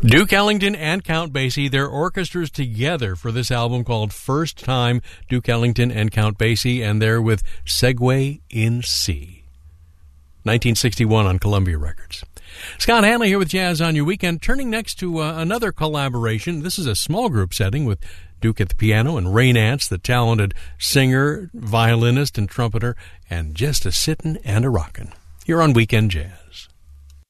Duke Ellington and Count Basie, their orchestras together for this album called First Time, Duke Ellington and Count Basie, and they're with Segway in C. 1961 on Columbia Records. Scott Hanley here with Jazz on Your Weekend, turning next to another collaboration. This is a small group setting with Duke at the piano and Ray Nance, the talented singer, violinist, and trumpeter, and just a sittin' and a rockin'. Here on Weekend Jazz.